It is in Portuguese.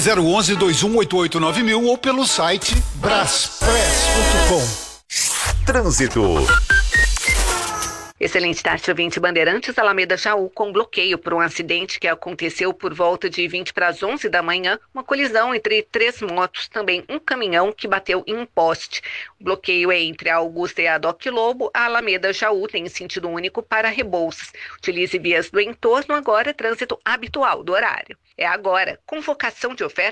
011-2188-9000 ou pelo site braspress.com. Trânsito. Excelente tarde, ouvinte. Bandeirantes, Alameda Jaú, com bloqueio por um acidente que aconteceu por volta de 20 para as 11 da manhã, uma colisão entre 3 motos, também um caminhão que bateu em um poste. O bloqueio é entre a Augusta e a Doc Lobo. A Alameda Jaú tem sentido único para Rebouças. Utilize vias do entorno, agora trânsito habitual do horário. É agora, convocação de ofertas